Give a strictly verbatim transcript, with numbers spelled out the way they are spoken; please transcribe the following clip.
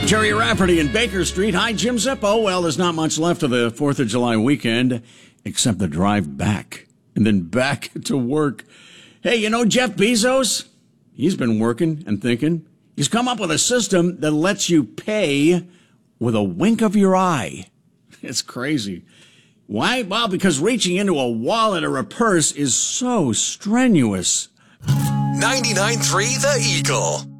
Jerry Rafferty in Baker Street. Hi, Jim Zippo. Well, there's not much left of the fourth of July weekend except the drive back and then back to work. Hey, you know Jeff Bezos? He's been working and thinking. He's come up with a system that lets you pay with a wink of your eye. It's crazy. Why? Well, because reaching into a wallet or a purse is so strenuous. ninety-nine point three The Eagle.